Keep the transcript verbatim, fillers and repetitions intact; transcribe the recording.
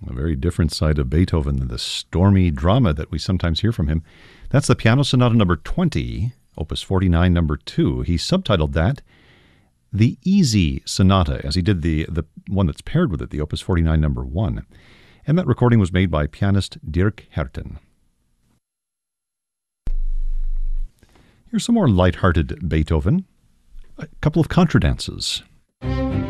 A very different side of Beethoven than the stormy drama that we sometimes hear from him. That's the Piano Sonata number twenty, Opus forty-nine, number two. He subtitled that the Easy Sonata, as he did the, the one that's paired with it, the Opus forty-nine, number one. And that recording was made by pianist Dirk Herten. Here's some more light-hearted Beethoven. A couple of contradances.